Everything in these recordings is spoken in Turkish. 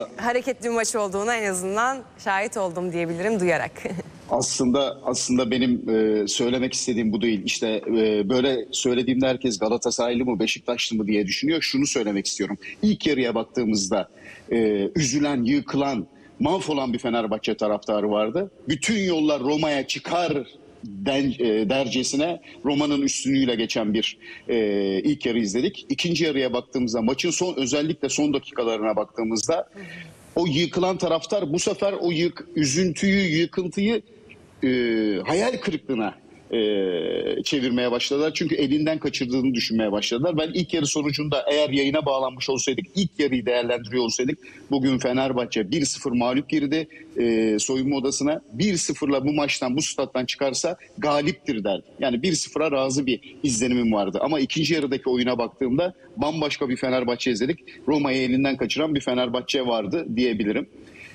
hareketli bir maç olduğuna en azından şahit oldum diyebilirim duyarak. Aslında benim söylemek istediğim bu değil. İşte böyle söylediğimde herkes Galatasaraylı mı Beşiktaşlı mı diye düşünüyor. Şunu söylemek istiyorum. İlk yarıya baktığımızda üzülen, yıkılan, mahvolan bir Fenerbahçe taraftarı vardı. Bütün yollar Roma'ya çıkar dercesine Roma'nın üstünlüğüyle geçen bir ilk yarı izledik. İkinci yarıya baktığımızda, maçın özellikle son dakikalarına baktığımızda o yıkılan taraftar bu sefer o üzüntüyü, yıkıntıyı hayal kırıklığına çevirmeye başladılar. Çünkü elinden kaçırdığını düşünmeye başladılar. Ben ilk yarı sonucunda eğer yayına bağlanmış olsaydık, ilk yarıyı değerlendiriyor olsaydık, bugün Fenerbahçe 1-0 mağlup girdi soyunma odasına. 1-0'la bu maçtan, bu stat'tan çıkarsa galiptir derdi. Yani 1-0'a razı bir izlenimim vardı. Ama ikinci yarıdaki oyuna baktığımda bambaşka bir Fenerbahçe izledik. Roma'yı elinden kaçıran bir Fenerbahçe vardı diyebilirim.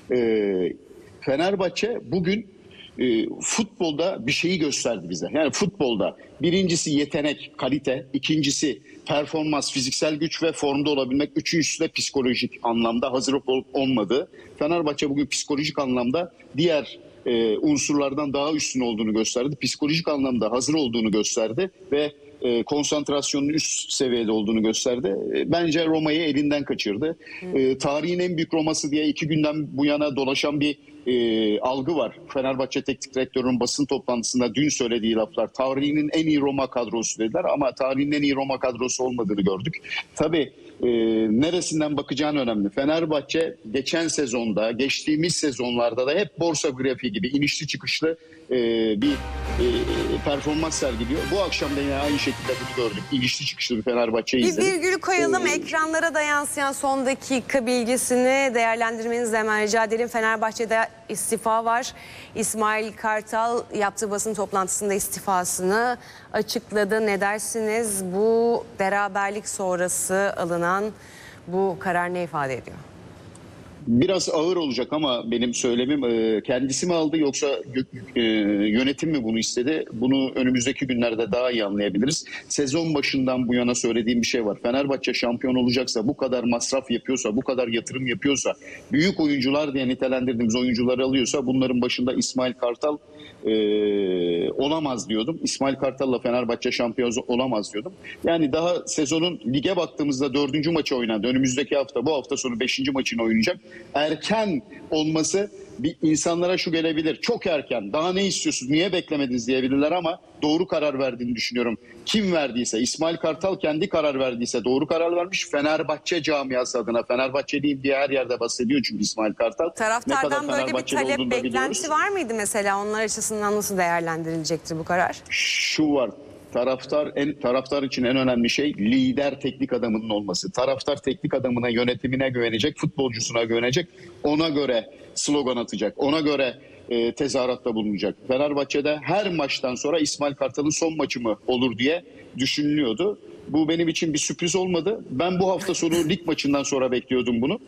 Fenerbahçe bugün futbolda bir şeyi gösterdi bize. Yani futbolda birincisi yetenek, kalite, ikincisi performans, fiziksel güç ve formda olabilmek, üçüncüsü de psikolojik anlamda hazır olup olmadığı. Fenerbahçe bugün psikolojik anlamda diğer unsurlardan daha üstün olduğunu gösterdi. Psikolojik anlamda hazır olduğunu gösterdi ve konsantrasyonun üst seviyede olduğunu gösterdi. Bence Roma'yı elinden kaçırdı. Tarihin en büyük Roma'sı diye 2 günden bu yana dolaşan bir algı var. Fenerbahçe Teknik Direktörü'nün basın toplantısında dün söylediği laflar, tarihinin en iyi Roma kadrosu dediler ama tarihin en iyi Roma kadrosu olmadığını gördük. Tabii neresinden bakacağın önemli. Fenerbahçe geçen sezonda, geçtiğimiz sezonlarda da hep borsa grafiği gibi inişli çıkışlı bir performans sergiliyor. Bu akşam da yine aynı şekilde bunu gördük. İnişli çıkışlı bir Fenerbahçe'yi izledik. Bir virgül koyalım. Ekranlara da yansıyan son dakika bilgisini değerlendirmenizi hemen rica edelim. Fenerbahçe'de istifa var. İsmail Kartal yaptığı basın toplantısında istifasını açıkladı. Ne dersiniz? Bu beraberlik sonrası alınan bu karar ne ifade ediyor? Biraz ağır olacak ama benim söylemim, kendisi mi aldı yoksa yönetim mi bunu istedi? Bunu önümüzdeki günlerde daha iyi anlayabiliriz. Sezon başından bu yana söylediğim bir şey var. Fenerbahçe şampiyon olacaksa, bu kadar masraf yapıyorsa, bu kadar yatırım yapıyorsa, büyük oyuncular diye nitelendirdiğimiz oyuncuları alıyorsa bunların başında İsmail Kartal olamaz diyordum. İsmail Kartal'la Fenerbahçe şampiyon olamaz diyordum. Yani daha sezonun lige baktığımızda 4. maçı oynandı. Önümüzdeki hafta, bu hafta sonu 5. maçını oynayacak. Erken olması bir insanlara şu gelebilir. Çok erken. Daha ne istiyorsunuz? Niye beklemediniz diyebilirler ama doğru karar verdiğini düşünüyorum. Kim verdiyse, İsmail Kartal kendi karar verdiyse doğru karar vermiş. Fenerbahçe camiası adına, Fenerbahçeliyim diye her yerde bahsediyor çünkü İsmail Kartal. Taraftardan böyle bir talep, beklenti var mıydı mesela? Onlar açısından nasıl değerlendirilecektir bu karar? Şu var. Taraftar için en önemli şey lider teknik adamının olması. Taraftar teknik adamına, yönetimine güvenecek, futbolcusuna güvenecek. Ona göre slogan atacak. Ona göre tezahüratta bulunacak. Fenerbahçe'de her maçtan sonra İsmail Kartal'ın son maçı mı olur diye düşünülüyordu. Bu benim için bir sürpriz olmadı. Ben bu hafta sonu lig maçından sonra bekliyordum bunu.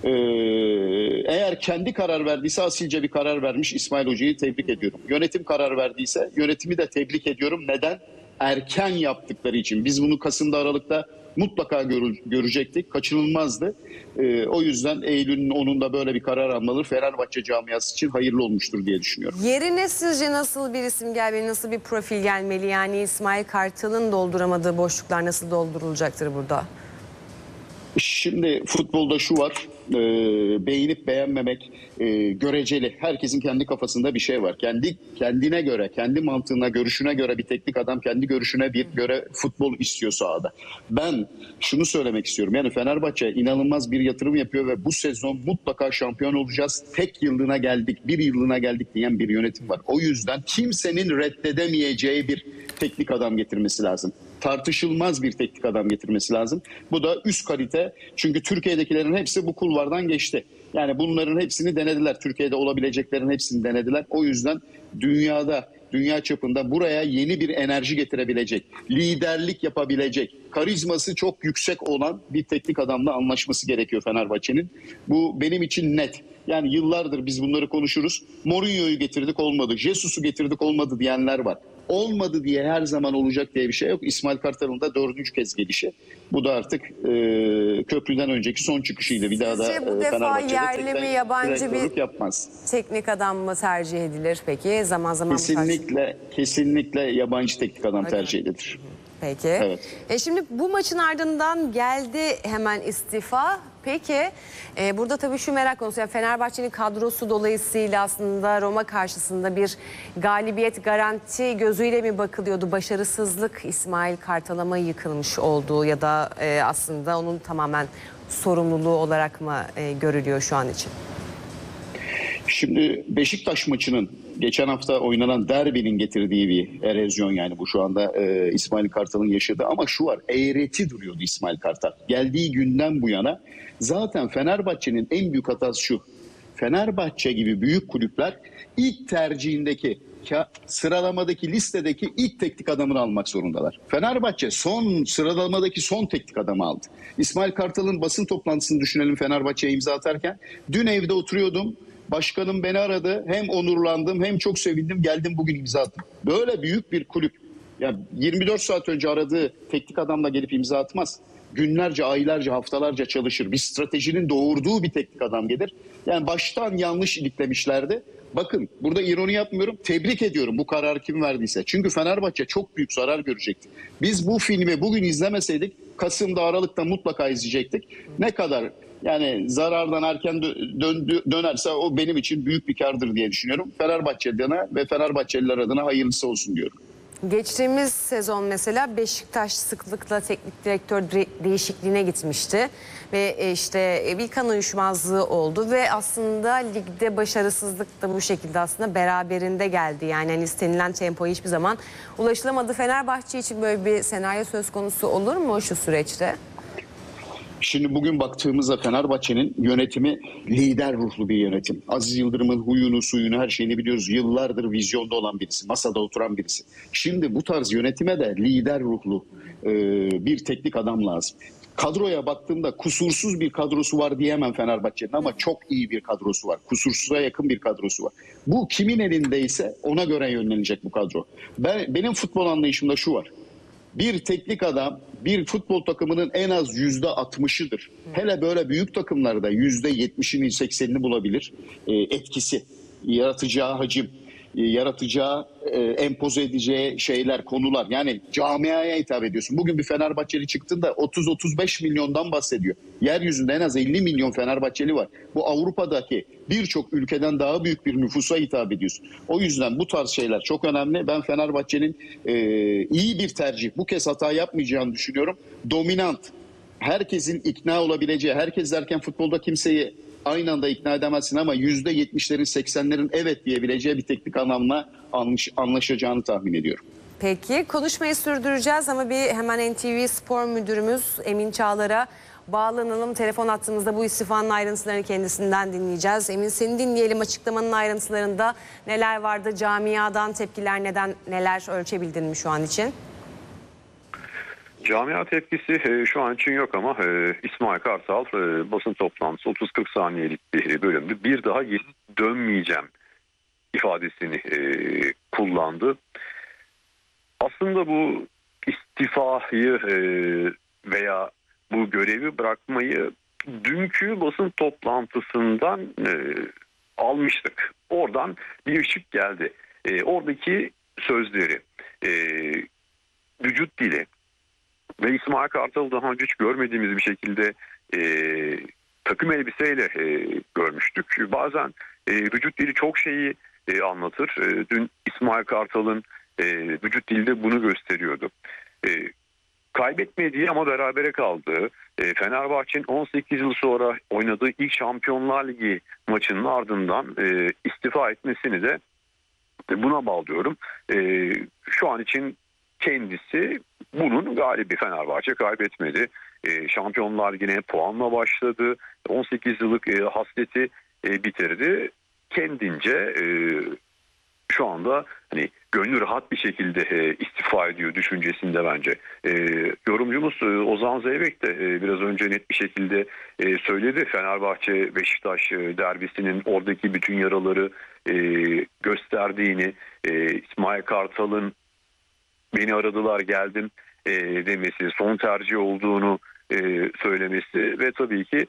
Eğer kendi karar verdiyse asilce bir karar vermiş, İsmail Hoca'yı tebrik ediyorum. Yönetim karar verdiyse yönetimi de tebrik ediyorum. Neden? Erken yaptıkları için. Biz bunu Kasım'da, Aralık'ta mutlaka görecektik. Kaçınılmazdı. O yüzden Eylül'ün 10'unda böyle bir karar almaları Fenerbahçe camiası için hayırlı olmuştur diye düşünüyorum. Yerine sizce nasıl bir isim gelmeli, nasıl bir profil gelmeli? Yani İsmail Kartal'ın dolduramadığı boşluklar nasıl doldurulacaktır burada? Şimdi futbolda şu var, beğenip beğenmemek göreceli. Herkesin kendi kafasında bir şey var. Kendine göre, kendi mantığına, görüşüne göre bir teknik adam kendi görüşüne göre futbol istiyor sahada. Ben şunu söylemek istiyorum. Yani Fenerbahçe inanılmaz bir yatırım yapıyor ve bu sezon mutlaka şampiyon olacağız. Tek yıllığına geldik, bir yıllığına geldik diyen bir yönetim var. O yüzden kimsenin reddedemeyeceği bir teknik adam getirmesi lazım. Tartışılmaz bir teknik adam getirmesi lazım. Bu da üst kalite. Çünkü Türkiye'dekilerin hepsi bu kulvardan geçti. Yani bunların hepsini denediler. Türkiye'de olabileceklerin hepsini denediler. O yüzden dünya çapında buraya yeni bir enerji getirebilecek, liderlik yapabilecek, karizması çok yüksek olan bir teknik adamla anlaşması gerekiyor Fenerbahçe'nin. Bu benim için net. Yani yıllardır biz bunları konuşuruz. Mourinho'yu getirdik olmadı, Jesus'u getirdik olmadı diyenler var. olmadı diye her zaman olacak diye bir şey yok. İsmail Kartal'ın da 4. kez gelişi. Bu da artık köprüden önceki son çıkışıydı. Bir daha da Sizce bu defa Fenerbahçe'de yerli mi, yabancı bir direktörlük yapmaz. teknik adam mı tercih edilir peki? Zaman zaman bu tarz- Kesinlikle yabancı teknik adam Öyle tercih mi? edilir. Peki. Evet. Şimdi bu maçın ardından geldi hemen istifa. Peki burada tabii şu merak konusu. Yani Fenerbahçe'nin kadrosu dolayısıyla aslında Roma karşısında bir galibiyet garanti gözüyle mi bakılıyordu? Başarısızlık İsmail Kartal'a mı yıkılmış olduğu ya da aslında onun tamamen sorumluluğu olarak mı görülüyor şu an için? Şimdi Beşiktaş maçının geçen hafta oynanan derbinin getirdiği bir erozyon, yani bu şu anda İsmail Kartal'ın yaşadığı, ama şu var, eğreti duruyordu İsmail Kartal. Geldiği günden bu yana zaten Fenerbahçe'nin en büyük hatası şu: Fenerbahçe gibi büyük kulüpler ilk tercihindeki sıralamadaki listedeki ilk teknik adamını almak zorundalar. Fenerbahçe sıralamadaki son teknik adamı aldı. İsmail Kartal'ın basın toplantısını düşünelim, Fenerbahçe'ye imza atarken. Dün evde oturuyordum. Başkanım beni aradı. Hem onurlandım hem çok sevindim. Geldim bugün imza attım. Böyle büyük bir kulüp, ya 24 saat önce aradığı teknik adamla gelip imza atmaz. Günlerce, aylarca, haftalarca çalışır. Bir stratejinin doğurduğu bir teknik adam gelir. Yani baştan yanlış iliklemişlerdi. Bakın, burada ironi yapmıyorum. Tebrik ediyorum bu kararı kim verdiyse. Çünkü Fenerbahçe çok büyük zarar görecekti. Biz bu filmi bugün izlemeseydik Kasım'da, Aralık'ta mutlaka izleyecektik. Ne kadar yani zarardan erken dönerse o benim için büyük bir kardır diye düşünüyorum. Fenerbahçe adına ve Fenerbahçeliler adına hayırlısı olsun diyorum. Geçtiğimiz sezon mesela Beşiktaş sıklıkla teknik direktör değişikliğine gitmişti. Ve işte bir kan uyuşmazlığı oldu ve aslında ligde başarısızlık da bu şekilde aslında beraberinde geldi. Yani hani istenilen tempoya hiçbir zaman ulaşılamadı. Fenerbahçe için böyle bir senaryo söz konusu olur mu şu süreçte? Şimdi bugün baktığımızda Fenerbahçe'nin yönetimi lider ruhlu bir yönetim. Aziz Yıldırım'ın huyunu, suyunu, her şeyini biliyoruz. Yıllardır vizyonda olan birisi, masada oturan birisi. Şimdi bu tarz yönetime de lider ruhlu bir teknik adam lazım. Kadroya baktığımda kusursuz bir kadrosu var diyemem Fenerbahçe'nin, ama çok iyi bir kadrosu var. Kusursuza yakın bir kadrosu var. Bu kimin elindeyse ona göre yönlenecek bu kadro. Benim futbol anlayışımda şu var: bir teknik adam bir futbol takımının en az %60'ıdır. Hele böyle büyük takımlarda %70'ini, 80'ini bulabilir etkisi, yaratacağı hacim, yaratacağı, empoze edeceği şeyler, konular. Yani camiaya hitap ediyorsun. Bugün bir Fenerbahçeli çıktığında 30-35 milyondan bahsediyor. Yeryüzünde en az 50 milyon Fenerbahçeli var. Bu Avrupa'daki birçok ülkeden daha büyük bir nüfusa hitap ediyorsun. O yüzden bu tarz şeyler çok önemli. Ben Fenerbahçe'nin iyi bir tercih, bu kez hata yapmayacağını düşünüyorum. Dominant, herkesin ikna olabileceği, herkes derken futbolda kimseyi aynı anda ikna edemezsin, ama %70'lerin 80'lerin evet diyebileceği bir teknik adamla anlaşacağını tahmin ediyorum. Peki konuşmayı sürdüreceğiz ama bir hemen NTV Spor Müdürümüz Emin Çağlar'a bağlanalım. Telefon attığımızda bu istifanın ayrıntılarını kendisinden dinleyeceğiz. Emin, seni dinleyelim. Açıklamanın ayrıntılarında neler vardı? Camiadan tepkiler neler ölçebildin mi şu an için? Camia tepkisi şu an için yok ama İsmail Kartal basın toplantısı 30-40 saniyelik bir bölümdü. Bir daha geri dönmeyeceğim ifadesini kullandı. Aslında bu istifayı veya bu görevi bırakmayı dünkü basın toplantısından almıştık. Oradan bir ışık geldi. Oradaki sözleri, vücut dili ve İsmail Kartal'ı daha önce hiç görmediğimiz bir şekilde takım elbiseyle görmüştük. Bazen vücut dili çok şeyi anlatır. Dün İsmail Kartal'ın vücut dili de bunu gösteriyordu. Kaybetmediği ama berabere kaldığı, Fenerbahçe'nin 18 yıl sonra oynadığı ilk Şampiyonlar Ligi maçının ardından istifa etmesini de buna bağlıyorum. Şu an için kendisi bunun galibi. Fenerbahçe kaybetmedi. Şampiyonlar Ligi'ne puanla başladı. 18 yıllık hasreti bitirdi. Kendince şu anda hani gönlü rahat bir şekilde istifa ediyor düşüncesinde bence. Yorumcumuz Ozan Zeybek de biraz önce net bir şekilde söyledi. Fenerbahçe Beşiktaş derbisinin oradaki bütün yaraları gösterdiğini, İsmail Kartal'ın beni aradılar geldim demesi, son tercih olduğunu söylemesi ve tabii ki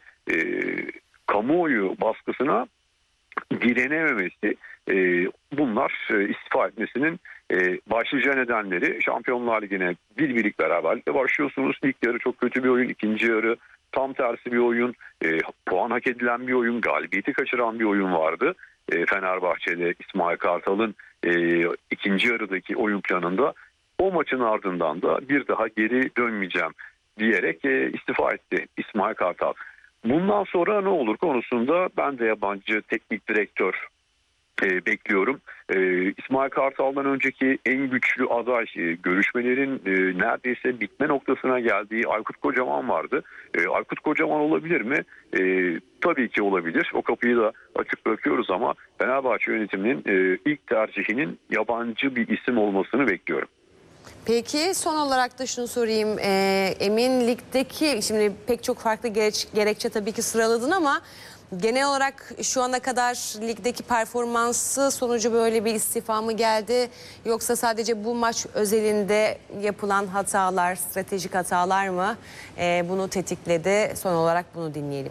kamuoyu baskısına direnememesi, bunlar istifa etmesinin başlıca nedenleri. Şampiyonlar Ligi'ne birlik beraberlikle başlıyorsunuz. İlk yarı çok kötü bir oyun, ikinci yarı tam tersi bir oyun, puan hak edilen bir oyun, galibiyeti kaçıran bir oyun vardı. Fenerbahçe'de İsmail Kartal'ın ikinci yarıdaki oyun planında. O maçın ardından da bir daha geri dönmeyeceğim diyerek istifa etti İsmail Kartal. Bundan sonra ne olur konusunda ben de yabancı teknik direktör bekliyorum. İsmail Kartal'dan önceki en güçlü aday, görüşmelerin neredeyse bitme noktasına geldiği Aykut Kocaman vardı. Aykut Kocaman olabilir mi? Tabii ki olabilir. O kapıyı da açık bırakıyoruz ama Fenerbahçe yönetiminin ilk tercihinin yabancı bir isim olmasını bekliyorum. Peki son olarak da şunu sorayım. Emin Lig'deki, şimdi pek çok farklı gerekçe tabii ki sıraladın ama genel olarak şu ana kadar ligdeki performansı sonucu böyle bir istifa mı geldi? Yoksa sadece bu maç özelinde yapılan hatalar, stratejik hatalar mı bunu tetikledi? Son olarak bunu dinleyelim.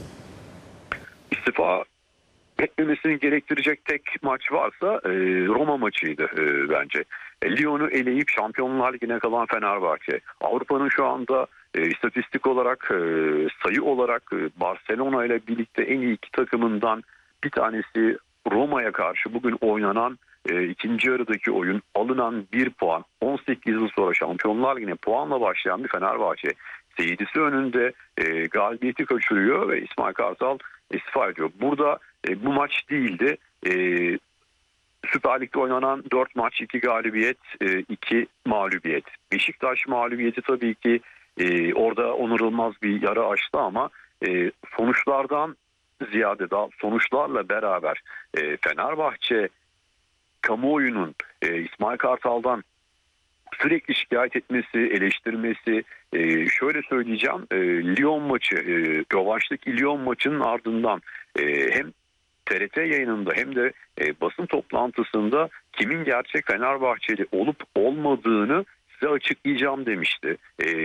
İstifa etmemesini gerektirecek tek maç varsa Roma maçıydı bence. Lyon'u eleyip Şampiyonlar Ligi'ne kalan Fenerbahçe. Avrupa'nın şu anda istatistik olarak, sayı olarak Barcelona ile birlikte en iyi iki takımından bir tanesi. Roma'ya karşı bugün oynanan ikinci yarıdaki oyun, alınan 1 puan, 18 yıl sonra Şampiyonlar Ligi'ne puanla başlayan bir Fenerbahçe seyircisi önünde galibiyeti kaçırıyor ve İsmail Kartal istifa ediyor. Burada bu maç değildi. Süper Lig'de oynanan 4 maç, 2 galibiyet, 2 mağlubiyet. Beşiktaş mağlubiyeti tabii ki orada onarılmaz bir yara açtı ama sonuçlardan ziyade daha sonuçlarla beraber Fenerbahçe kamuoyunun İsmail Kartal'dan sürekli şikayet etmesi, eleştirmesi, şöyle söyleyeceğim, Lyon maçı, rövanştaki Lyon maçının ardından hem TRT yayınında hem de basın toplantısında kimin gerçek Fenerbahçeli olup olmadığını size açıklayacağım demişti.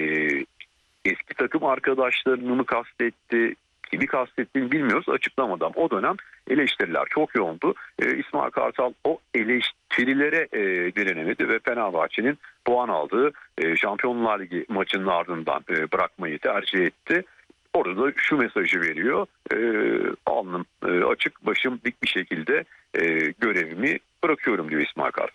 Eski takım arkadaşlarını mı kastetti, kimi kastettiğini bilmiyoruz, açıklamadan. O dönem eleştiriler çok yoğundu. İsmail Kartal o eleştirilere direnemedi ve Fenerbahçe'nin puan aldığı Şampiyonlar Ligi maçının ardından bırakmayı tercih etti. Orada da şu mesajı veriyor: alnım açık, başım dik bir şekilde görevimi bırakıyorum diyor İsmail Kartal.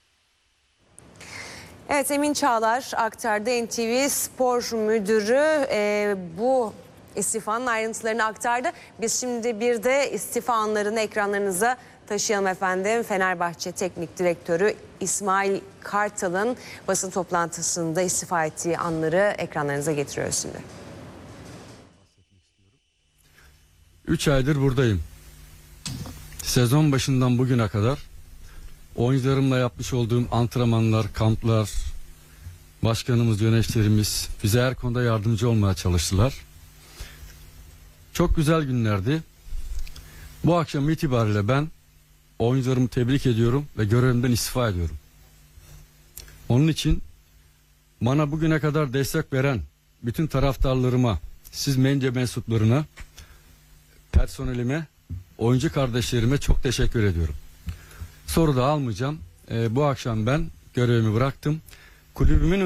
Evet, Emin Çağlar aktardı. NTV Spor Müdürü bu istifanın ayrıntılarını aktardı. Biz şimdi bir de istifa anlarını ekranlarınıza taşıyalım efendim. Fenerbahçe Teknik Direktörü İsmail Kartal'ın basın toplantısında istifa ettiği anları ekranlarınıza getiriyoruz şimdi. 3 aydır buradayım. Sezon başından bugüne kadar oyuncularımla yapmış olduğum antrenmanlar, kamplar, başkanımız, yöneticilerimiz bize her konuda yardımcı olmaya çalıştılar. Çok güzel günlerdi. Bu akşam itibariyle ben oyuncularımı tebrik ediyorum ve görevimden istifa ediyorum. Onun için bana bugüne kadar destek veren bütün taraftarlarıma, siz medya mensuplarına, personelime, oyuncu kardeşlerime çok teşekkür ediyorum. Soru da almayacağım. Bu akşam ben görevimi bıraktım. Kulübümün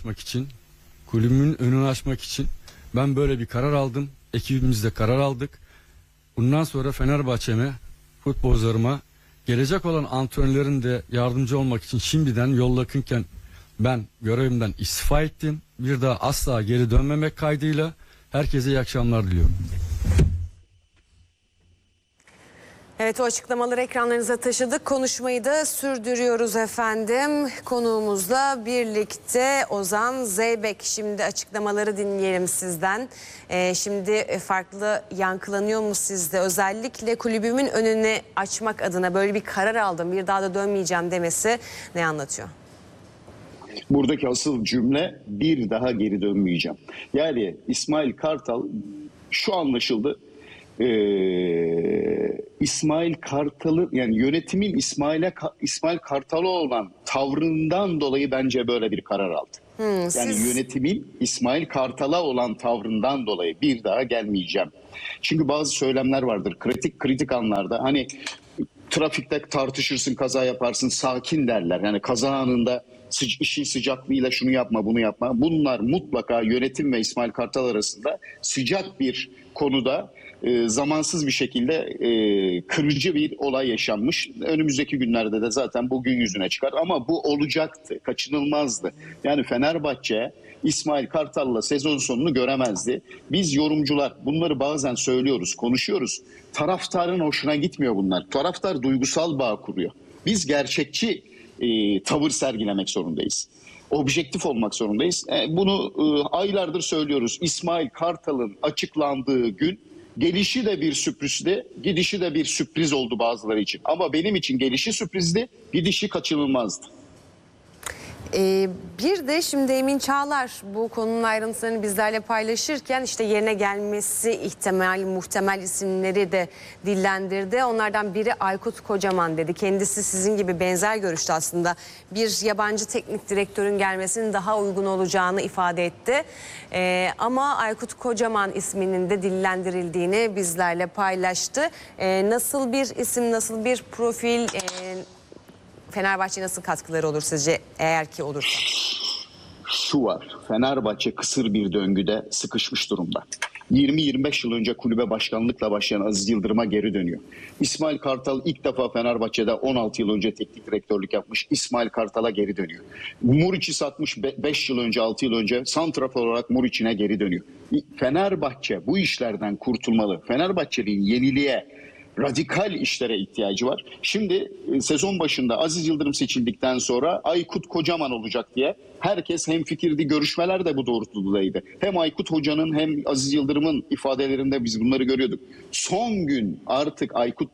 önünü açmak için ben böyle bir karar aldım. Ekibimizde karar aldık. Bundan sonra Fenerbahçe'me, futbolcularıma, gelecek olan antrenörlerin de yardımcı olmak için şimdiden yol yakınken ben görevimden istifa ettim. Bir daha asla geri dönmemek kaydıyla herkese iyi akşamlar diliyorum. Evet, o açıklamaları ekranlarınıza taşıdık. Konuşmayı da sürdürüyoruz efendim. Konuğumuzla birlikte Ozan Zeybek. Şimdi açıklamaları dinleyelim sizden. Şimdi farklı yankılanıyor mu sizde? Özellikle kulübümün önünü açmak adına böyle bir karar aldım, bir daha da dönmeyeceğim demesi ne anlatıyor? Buradaki asıl cümle bir daha geri dönmeyeceğim. Yani İsmail Kartal, şu anlaşıldı. İsmail Kartal'ı, yani yönetimin İsmail Kartal'a olan tavrından dolayı bence böyle bir karar aldı. Yani Siz yönetimin İsmail Kartal'a olan tavrından dolayı bir daha gelmeyeceğim. Çünkü bazı söylemler vardır kritik anlarda, hani trafikte tartışırsın, kaza yaparsın, sakin derler. Yani kaza anında işin sıcaklığıyla şunu yapma, bunu yapma. Bunlar mutlaka yönetim ve İsmail Kartal arasında sıcak bir konuda zamansız bir şekilde kırıcı bir olay yaşanmış. Önümüzdeki günlerde de zaten bu gün yüzüne çıkar. Ama bu olacaktı, kaçınılmazdı. Yani Fenerbahçe İsmail Kartal'la sezon sonunu göremezdi. Biz yorumcular bunları bazen söylüyoruz, konuşuyoruz. Taraftarın hoşuna gitmiyor bunlar. Taraftar duygusal bağ kuruyor. Biz gerçekçi tavır sergilemek zorundayız. Objektif olmak zorundayız. Bunu aylardır söylüyoruz. İsmail Kartal'ın açıklandığı gün gelişi de bir sürprizdi, gidişi de bir sürpriz oldu bazıları için. Ama benim için gelişi sürprizdi, gidişi kaçınılmazdı. Bir de şimdi Emin Çağlar bu konunun ayrıntılarını bizlerle paylaşırken işte yerine gelmesi muhtemel isimleri de dillendirdi. Onlardan biri Aykut Kocaman dedi. Kendisi sizin gibi benzer görüşte aslında. Bir yabancı teknik direktörün gelmesinin daha uygun olacağını ifade etti. Ama Aykut Kocaman isminin de dillendirildiğini bizlerle paylaştı. Nasıl bir isim, nasıl bir profil... Fenerbahçe nasıl katkıları olur sizce eğer ki olursa? Şu var, Fenerbahçe kısır bir döngüde sıkışmış durumda. 20-25 yıl önce kulübe başkanlıkla başlayan Aziz Yıldırım'a geri dönüyor. İsmail Kartal ilk defa Fenerbahçe'de 16 yıl önce teknik direktörlük yapmış. İsmail Kartal'a geri dönüyor. Muriç'i satmış 5 yıl önce, 6 yıl önce santrafor olarak Muriç'ine geri dönüyor. Fenerbahçe bu işlerden kurtulmalı. Fenerbahçe'nin yeniliğe, radikal işlere ihtiyacı var. Şimdi sezon başında Aziz Yıldırım seçildikten sonra Aykut Kocaman olacak diye herkes hemfikirdi. Görüşmeler de bu doğrultudaydı. Hem Aykut Hoca'nın hem Aziz Yıldırım'ın ifadelerinde biz bunları görüyorduk. Son gün artık Aykut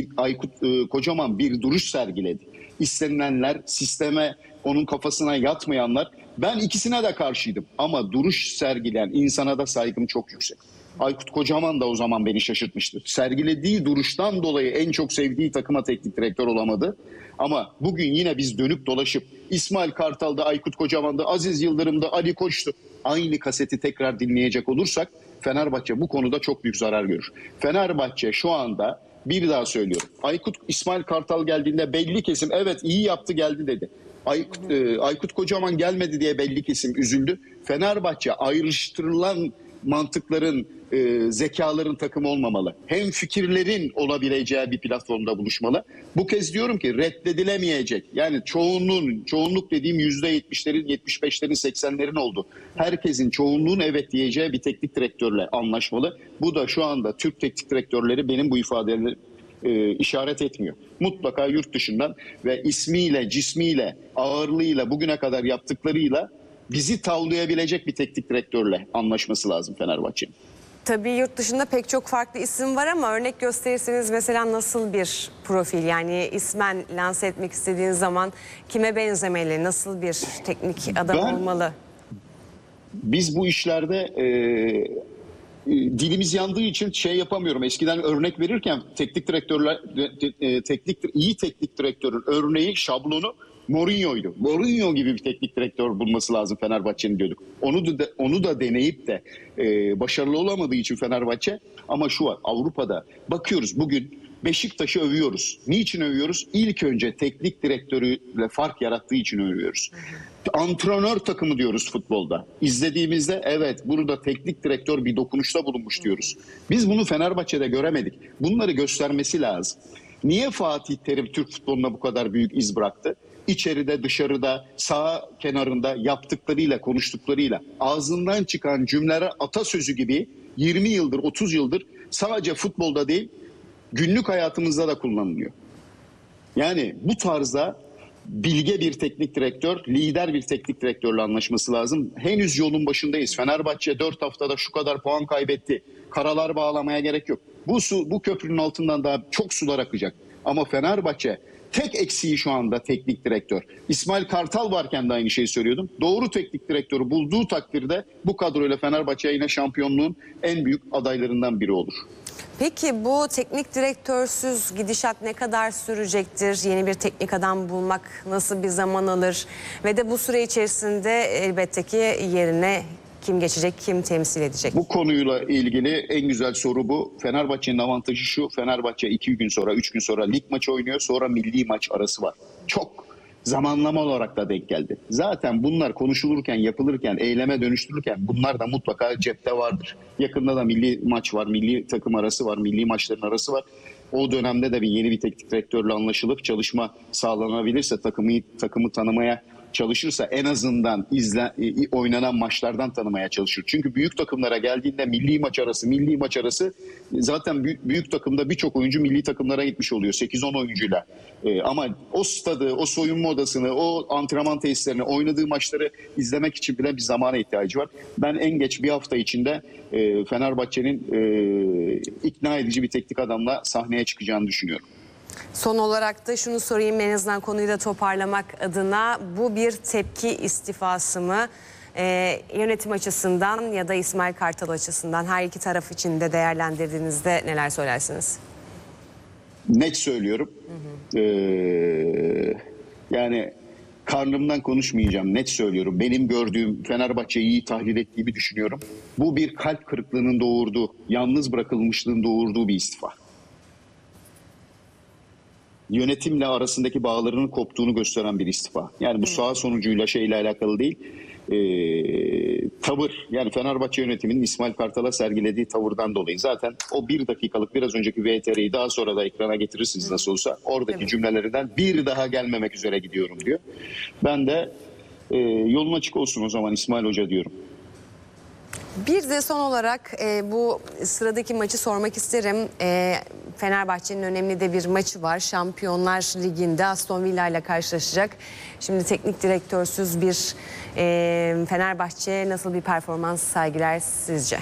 Kocaman bir duruş sergiledi. İstenilenler, sisteme, onun kafasına yatmayanlar, ben ikisine de karşıydım. Ama duruş sergileyen insana da saygım çok yüksek. Aykut Kocaman da o zaman beni şaşırtmıştı. Sergilediği duruştan dolayı en çok sevdiği takıma teknik direktör olamadı. Ama bugün yine biz dönüp dolaşıp İsmail Kartal'da, Aykut Kocaman'da, Aziz Yıldırım'da, Ali Koç'tu. Aynı kaseti tekrar dinleyecek olursak Fenerbahçe bu konuda çok büyük zarar görür. Fenerbahçe şu anda, bir daha söylüyorum, İsmail Kartal geldiğinde belli kesim evet iyi yaptı geldi dedi. Aykut Kocaman gelmedi diye belli kesim üzüldü. Fenerbahçe ayrıştırılan mantıkların, zekaların takımı olmamalı. Hem fikirlerin olabileceği bir platformda buluşmalı. Bu kez diyorum ki reddedilemeyecek. Yani çoğunluk dediğim %70'lerin, 75'lerin, 80'lerin oldu. Herkesin, çoğunluğun evet diyeceği bir teknik direktörle anlaşmalı. Bu da şu anda Türk teknik direktörleri benim bu ifadeleri işaret etmiyor. Mutlaka yurt dışından ve ismiyle, cismiyle, ağırlığıyla, bugüne kadar yaptıklarıyla bizi tavlayabilecek bir teknik direktörle anlaşması lazım Fenerbahçe'nin. Tabii yurt dışında pek çok farklı isim var ama örnek gösterirseniz mesela nasıl bir profil, yani ismen lanse etmek istediğiniz zaman kime benzemeli, nasıl bir teknik adam olmalı? Biz bu işlerde dilimiz yandığı için yapamıyorum. Eskiden örnek verirken iyi teknik direktörün örneği, şablonu Mourinho'ydu. Mourinho gibi bir teknik direktör bulması lazım Fenerbahçe'nin diyorduk. Onu da deneyip de başarılı olamadığı için Fenerbahçe, ama şu var, Avrupa'da bakıyoruz bugün Beşiktaş'ı övüyoruz. Niçin övüyoruz? İlk önce teknik direktörüyle fark yarattığı için övüyoruz. Antrenör takımı diyoruz futbolda. İzlediğimizde evet burada teknik direktör bir dokunuşta bulunmuş diyoruz. Biz bunu Fenerbahçe'de göremedik. Bunları göstermesi lazım. Niye Fatih Terim Türk futboluna bu kadar büyük iz bıraktı? İçeride, dışarıda, sağ kenarında yaptıklarıyla, konuştuklarıyla, ağzından çıkan cümleler atasözü gibi 20 yıldır, 30 yıldır sadece futbolda değil, günlük hayatımızda da kullanılıyor. Yani bu tarzda bilge bir teknik direktör, lider bir teknik direktörle anlaşması lazım. Henüz yolun başındayız. Fenerbahçe 4 haftada şu kadar puan kaybetti. Karalar bağlamaya gerek yok. Bu köprünün altından daha çok sular akacak. Ama Fenerbahçe tek eksiği şu anda teknik direktör. İsmail Kartal varken de aynı şeyi söylüyordum. Doğru teknik direktörü bulduğu takdirde bu kadroyla Fenerbahçe yine şampiyonluğun en büyük adaylarından biri olur. Peki bu teknik direktörsüz gidişat ne kadar sürecektir? Yeni bir teknik adam bulmak nasıl bir zaman alır? Ve de bu süre içerisinde elbette ki yerine kim geçecek, kim temsil edecek? Bu konuyla ilgili en güzel soru bu. Fenerbahçe'nin avantajı şu: Fenerbahçe 2 gün sonra, 3 gün sonra lig maçı oynuyor. Sonra milli maç arası var. Çok zamanlama olarak da denk geldi. Zaten bunlar konuşulurken, yapılırken, eyleme dönüştürülürken bunlar da mutlaka cepte vardır. Yakında da milli maç var, milli takım arası var, milli maçların arası var. O dönemde de yeni bir teknik direktörle anlaşılıp çalışma sağlanabilirse, takımı tanımaya çalışırsa en azından oynanan maçlardan tanımaya çalışır. Çünkü büyük takımlara geldiğinde milli maç arası zaten büyük takımda birçok oyuncu milli takımlara gitmiş oluyor 8-10 oyuncuyla. Ama o stadı, o soyunma odasını, o antrenman tesislerini, oynadığı maçları izlemek için bile bir zamana ihtiyacı var. Ben en geç bir hafta içinde Fenerbahçe'nin ikna edici bir teknik adamla sahneye çıkacağını düşünüyorum. Son olarak da şunu sorayım, en azından konuyu da toparlamak adına: bu bir tepki istifası mı? Yönetim açısından ya da İsmail Kartal açısından her iki taraf için de değerlendirdiğinizde neler söylersiniz? Net söylüyorum. Yani karnımdan konuşmayacağım. Net söylüyorum. Benim gördüğüm, Fenerbahçe'yi iyi tahlil ettiğimi düşünüyorum. Bu bir kalp kırıklığının doğurduğu, yalnız bırakılmışlığın doğurduğu bir istifa. Yönetimle arasındaki bağlarının koptuğunu gösteren bir istifa. Yani bu saha sonucuyla şeyle alakalı değil. Tavır, yani Fenerbahçe yönetiminin İsmail Kartal'a sergilediği tavırdan dolayı. Zaten o 1 dakikalık biraz önceki VTR'yi daha sonra da ekrana getirirsiniz nasıl olsa. Oradaki cümlelerinden bir daha gelmemek üzere gidiyorum diyor. Ben de yolun açık olsun o zaman İsmail Hoca diyorum. Bir de son olarak bu sıradaki maçı sormak isterim. Fenerbahçe'nin önemli de bir maçı var. Şampiyonlar Ligi'nde Aston Villa ile karşılaşacak. Şimdi teknik direktörsüz bir Fenerbahçe nasıl bir performans sergiler sizce?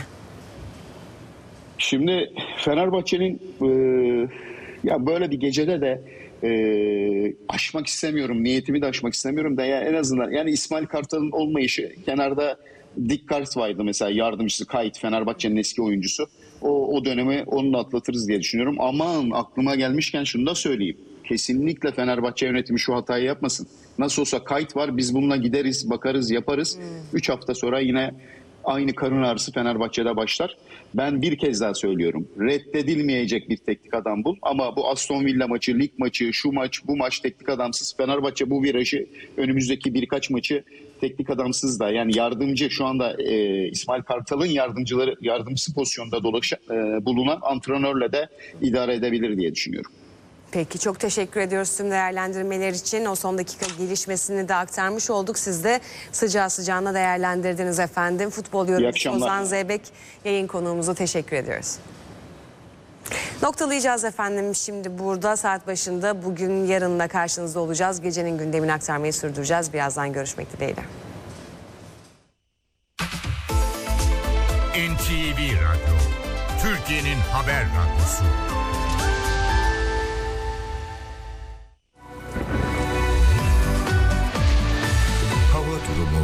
Şimdi Fenerbahçe'nin ya böyle bir gecede de aşmak istemiyorum, niyetimi de aşmak istemiyorum da ya en azından yani İsmail Kartal'ın olmayışı, kenarda Dick Kart vardı mesela, yardımcısı Kayıt, Fenerbahçe'nin eski oyuncusu. O dönemi onunla atlatırız diye düşünüyorum. Aman aklıma gelmişken şunu da söyleyeyim. Kesinlikle Fenerbahçe yönetimi şu hatayı yapmasın. Nasıl olsa Kayıt var, biz bununla gideriz, bakarız, yaparız. 3 hafta sonra yine aynı karın ağrısı Fenerbahçe'de başlar. Ben bir kez daha söylüyorum. Reddedilmeyecek bir teknik adam bul. Ama bu Aston Villa maçı, lig maçı, şu maç, bu maç teknik adamsız. Fenerbahçe bu virajı, önümüzdeki birkaç maçı teknik adamsız da, yani yardımcı, şu anda İsmail Kartal'ın yardımcısı pozisyonda bulunan antrenörle de idare edebilir diye düşünüyorum. Peki, çok teşekkür ediyoruz tüm değerlendirmeler için. O son dakika gelişmesini de aktarmış olduk. Siz de sıcağı sıcağına değerlendirdiniz efendim. Futbol yorumcusu Ozan Zeybek yayın konuğumuza teşekkür ediyoruz. Noktalayacağız efendim şimdi burada. Saat başında bugün yarınla karşınızda olacağız. Gecenin gündemini aktarmayı sürdüreceğiz. Birazdan görüşmek dileğiyle. NTV Radyo, Türkiye'nin haber radyosu. Hava durumu.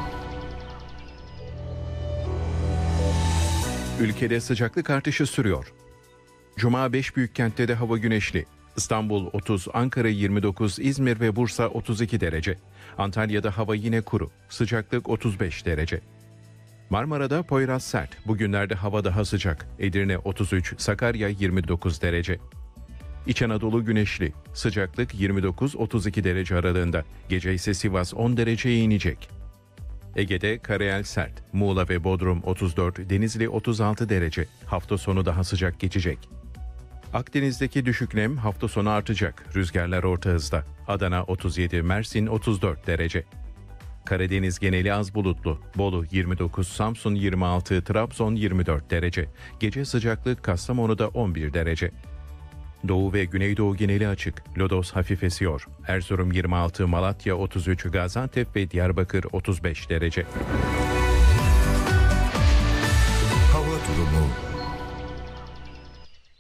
Ülkede sıcaklık artışı sürüyor. Cuma 5 büyük kentte de hava güneşli. İstanbul 30, Ankara 29, İzmir ve Bursa 32 derece. Antalya'da hava yine kuru. Sıcaklık 35 derece. Marmara'da Poyraz sert. Bugünlerde hava daha sıcak. Edirne 33, Sakarya 29 derece. İç Anadolu güneşli. Sıcaklık 29-32 derece aralığında. Gece ise Sivas 10 dereceye inecek. Ege'de karayel sert. Muğla ve Bodrum 34, Denizli 36 derece. Hafta sonu daha sıcak geçecek. Akdeniz'deki düşük nem hafta sonu artacak. Rüzgarlar orta hızda. Adana 37, Mersin 34 derece. Karadeniz geneli az bulutlu. Bolu 29, Samsun 26, Trabzon 24 derece. Gece sıcaklık Kastamonu'da 11 derece. Doğu ve Güneydoğu geneli açık. Lodos hafif esiyor. Erzurum 26, Malatya 33, Gaziantep ve Diyarbakır 35 derece. Hava durumu.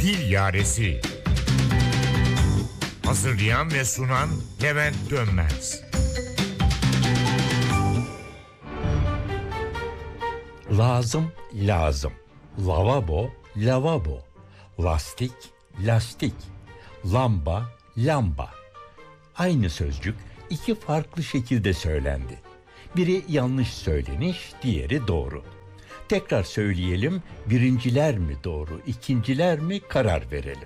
Dil Yaresi. Hazırlayan ve sunan Levent Dönmez. Lazım, lazım. Lavabo, lavabo. Lastik, lastik. Lamba, lamba. Aynı sözcük iki farklı şekilde söylendi. Biri yanlış söyleniş, diğeri doğru. Tekrar söyleyelim, birinciler mi doğru, ikinciler mi karar verelim.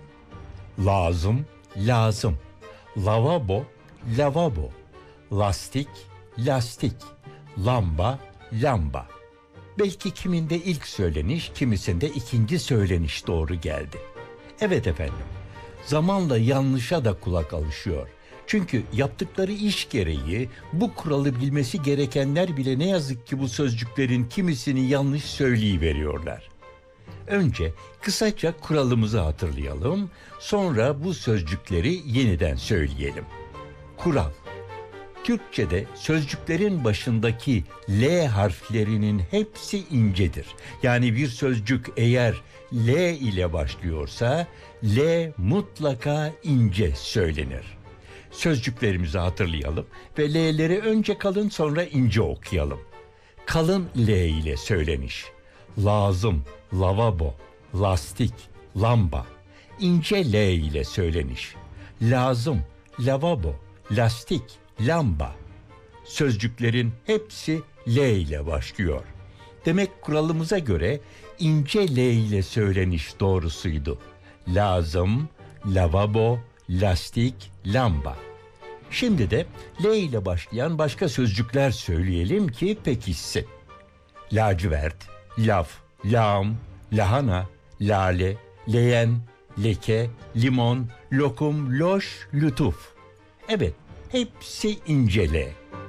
Lazım, lazım. Lavabo, lavabo. Lastik, lastik. Lamba, lamba. Belki kiminde ilk söyleniş, kimisinde ikinci söyleniş doğru geldi. Evet efendim, zamanla yanlışa da kulak alışıyor. Çünkü yaptıkları iş gereği bu kuralı bilmesi gerekenler bile ne yazık ki bu sözcüklerin kimisini yanlış söyleyiveriyorlar. Önce kısaca kuralımızı hatırlayalım, sonra bu sözcükleri yeniden söyleyelim. Kural. Türkçe'de sözcüklerin başındaki L harflerinin hepsi incedir. Yani bir sözcük eğer L ile başlıyorsa L mutlaka ince söylenir. Sözcüklerimizi hatırlayalım ve L'leri önce kalın sonra ince okuyalım. Kalın L ile söyleniş. Lazım, lavabo, lastik, lamba. İnce L ile söyleniş. Lazım, lavabo, lastik, lamba. Sözcüklerin hepsi L ile başlıyor. Demek kuralımıza göre ince L ile söyleniş doğrusuydu. Lazım, lavabo, lastik, lamba. Şimdi de L ile başlayan başka sözcükler söyleyelim ki pekişsin. Lacivert, laf, lağım, lahana, lale, leğen, leke, limon, lokum, loş, lütuf. Evet, hepsi ince L.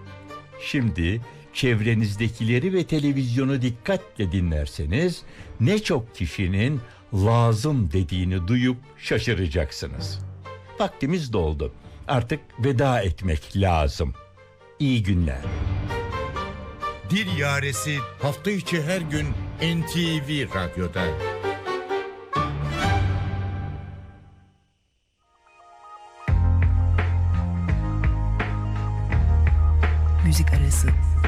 Şimdi çevrenizdekileri ve televizyonu dikkatle dinlerseniz ne çok kişinin lazım dediğini duyup şaşıracaksınız. Vaktimiz doldu. Artık veda etmek lazım. İyi günler. Dil Yaresi hafta içi her gün NTV Radyo'da. Müzik arası.